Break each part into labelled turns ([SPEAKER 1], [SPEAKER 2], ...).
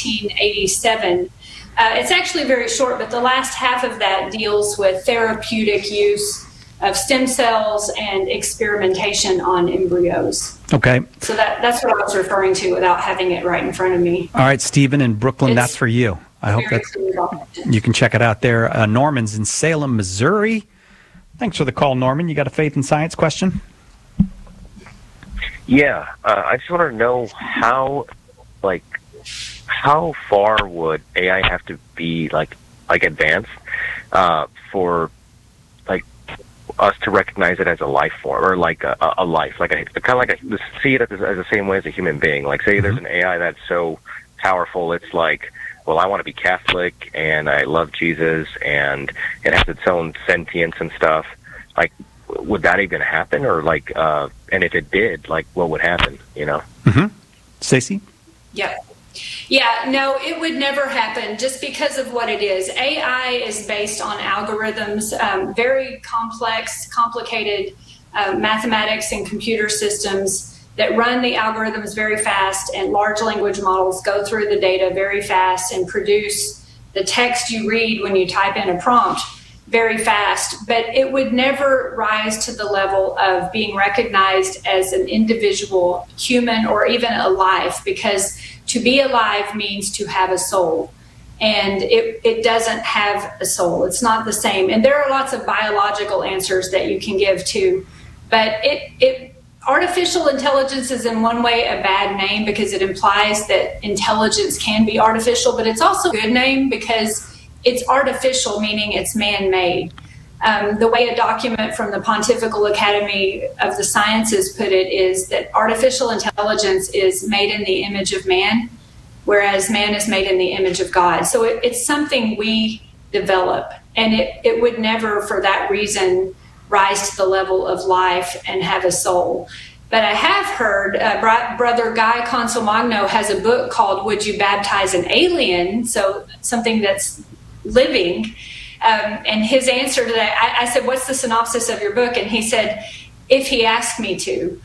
[SPEAKER 1] 1987. It's actually very short, but the last half of that deals with therapeutic use of stem cells and experimentation on embryos.
[SPEAKER 2] Okay.
[SPEAKER 1] So that's what I was referring to without having it right in front of me.
[SPEAKER 2] All right, Stephen in Brooklyn, that's for you. I hope that you can check it out there. Norman's in Salem, Missouri. Thanks for the call, Norman. You got a faith and science question?
[SPEAKER 3] Yeah, I just want to know how far would AI have to be like advanced for us to recognize it as a life form, or like a life, see it as the same way as a human being. Like, say there's an AI that's so powerful, it's like, well, I want to be Catholic and I love Jesus and it has its own sentience and stuff. Like, would that even happen? Or and if it did, what would happen,
[SPEAKER 2] Mm-hmm. Stacey?
[SPEAKER 1] Yeah, no, it would never happen just because of what it is. AI is based on algorithms, very complex, complicated mathematics and computer systems that run the algorithms very fast, and large language models go through the data very fast and produce the text you read when you type in a prompt very fast. But it would never rise to the level of being recognized as an individual human or even alive, because to be alive means to have a soul, and it doesn't have a soul. It's not the same. And there are lots of biological answers that you can give to, but artificial intelligence is in one way a bad name because it implies that intelligence can be artificial, but it's also a good name because it's artificial, meaning it's man-made. The way a document from the Pontifical Academy of the Sciences put it is that artificial intelligence is made in the image of man, whereas man is made in the image of God. So it's something we develop, and it would never, for that reason, rise to the level of life and have a soul. But I have heard Brother Guy Consolmagno has a book called Would You Baptize an Alien? So something that's living. And his answer to that, I said, what's the synopsis of your book? And he said, if he asked me to.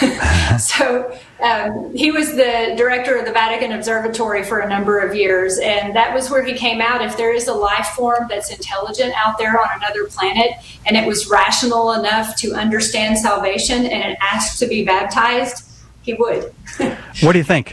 [SPEAKER 1] So he was the director of the Vatican Observatory for a number of years. And that was where he came out. If there is a life form that's intelligent out there on another planet, and it was rational enough to understand salvation and it asked to be baptized, he would.
[SPEAKER 2] What do you think?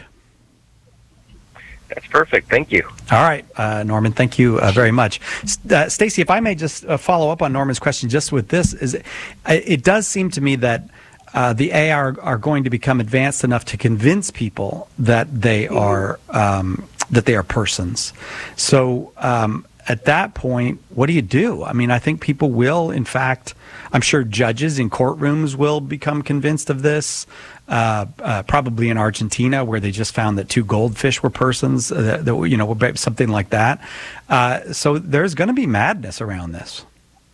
[SPEAKER 3] That's perfect. Thank you.
[SPEAKER 2] All right, Norman, thank you very much. Stacey, if I may just follow up on Norman's question just with this, it does seem to me that the AI are going to become advanced enough to convince people that they are persons. So at that point, what do you do? I mean, I think people will, in fact, I'm sure judges in courtrooms will become convinced of this. Probably in Argentina, where they just found that 2 goldfish were persons, something like that. So there's going to be madness around this.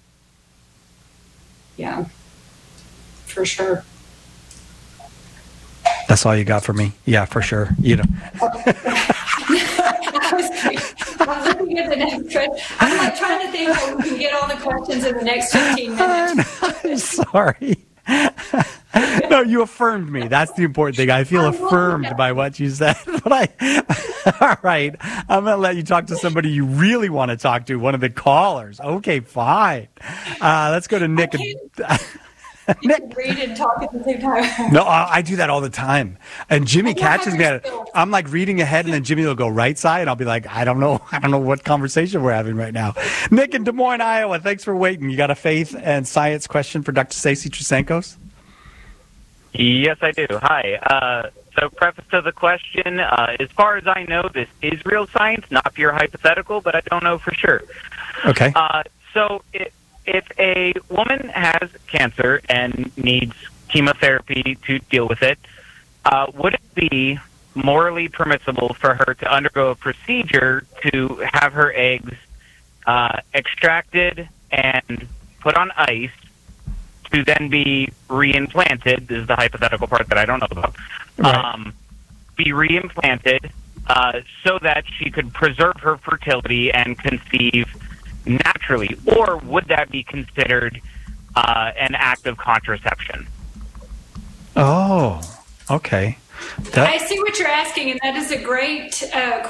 [SPEAKER 1] Yeah, for sure.
[SPEAKER 2] That's all you got for me? Yeah, for sure.
[SPEAKER 1] I'm looking at the next question. I'm trying to think how we can get all the questions in the next 15 minutes.
[SPEAKER 2] I'm sorry. No, you affirmed me. That's the important thing. I feel affirmed by what you said. But all right, I'm going to let you talk to somebody you really want to talk to, one of the callers. Okay, fine. Let's go to Nick.
[SPEAKER 1] Nick. Read and talk at the same time.
[SPEAKER 2] No, I do that all the time. And Jimmy catches me at it. I'm like reading ahead, and then Jimmy will go right side, and I'll be like, I don't know what conversation we're having right now. Nick in Des Moines, Iowa, thanks for waiting. You got a faith and science question for Dr. Stacey Trasancos?
[SPEAKER 4] Yes, I do. Hi. So preface to the question, as far as I know, this is real science, not pure hypothetical, but I don't know for sure.
[SPEAKER 2] Okay.
[SPEAKER 4] So if a woman has cancer and needs chemotherapy to deal with it, would it be morally permissible for her to undergo a procedure to have her eggs extracted and put on ice to then be reimplanted? This is the hypothetical part that I don't know about.
[SPEAKER 2] Right.
[SPEAKER 4] Be reimplanted so that she could preserve her fertility and conceive naturally, or would that be considered an act of contraception?
[SPEAKER 2] Oh, okay.
[SPEAKER 1] I see what you're asking, and that is a great